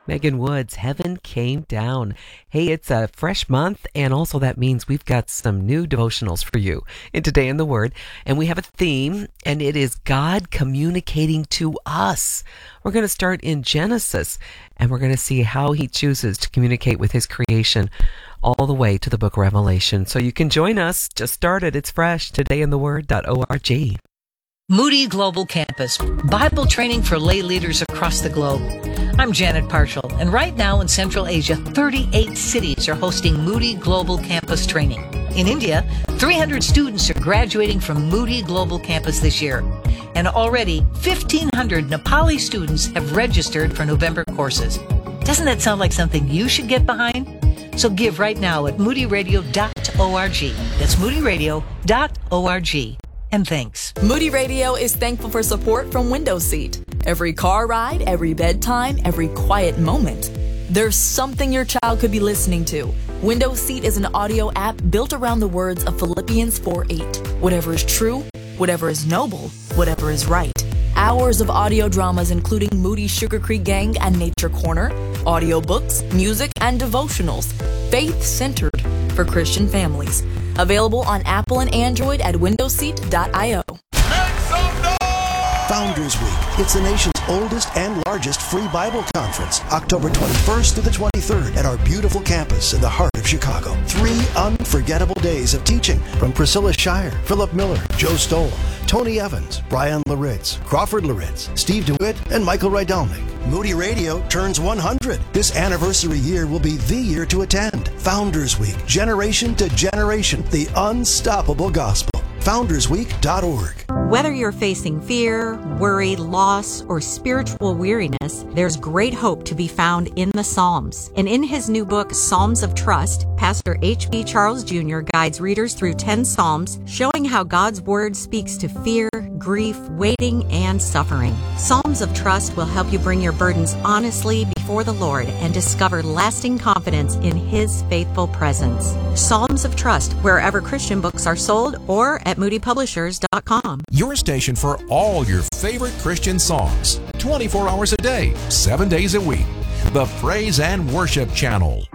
Megan Woods, Heaven Came Down. Hey, it's a fresh month, and also that means we've got some new devotionals for you in Today in the Word. And we have a theme, and it is God communicating to us. We're going to start in Genesis, and we're going to see how he chooses to communicate with his creation all the way to the book of Revelation. So you can join us. Just started. It's fresh. todayintheword.org. Moody Global Campus, Bible training for lay leaders across the globe. I'm Janet Parshall, and right now in Central Asia, 38 cities are hosting Moody Global Campus training. In India, 300 students are graduating from Moody Global Campus this year, and already 1,500 Nepali students have registered for November courses. Doesn't that sound like something you should get behind? So give right now at moodyradio.org. That's moodyradio.org. And thanks. Moody Radio is thankful for support from Windows Seat. Every car ride, every bedtime, every quiet moment. There's something your child could be listening to. Windows Seat is an audio app built around the words of Philippians 4:8. Whatever is true, whatever is noble, whatever is right. Hours of audio dramas including Moody Sugar Creek Gang and Nature Corner, audiobooks, music, and devotionals. Faith-centered for Christian families. Available on Apple and Android at windowseat.io. Founders Week. It's the nation's oldest and largest free Bible conference, October 21st through the 23rd at our beautiful campus in the heart of Chicago. 3 unforgettable days of teaching from Priscilla Shire, Philip Miller, Joe Stoll, Tony Evans, Brian Laritz, Crawford Laritz, Steve DeWitt, and Michael Rydalnik. Moody Radio turns 100. This anniversary year will be the year to attend. Founders Week, generation to generation, the unstoppable gospel. FoundersWeek.org. Whether you're facing fear, worry, loss, or spiritual weariness, there's great hope to be found in the Psalms. And in his new book, Psalms of Trust, Pastor H.B. Charles Jr. guides readers through 10 Psalms, showing how God's Word speaks to fear, grief, waiting, and suffering. Psalms of Trust will help you bring your burdens honestly before the Lord and discover lasting confidence in His faithful presence. Psalms of Trust, wherever Christian books are sold, or at moodypublishers.com. Your station for all your favorite Christian songs, 24 hours a day, 7 days a week. The Praise and Worship Channel.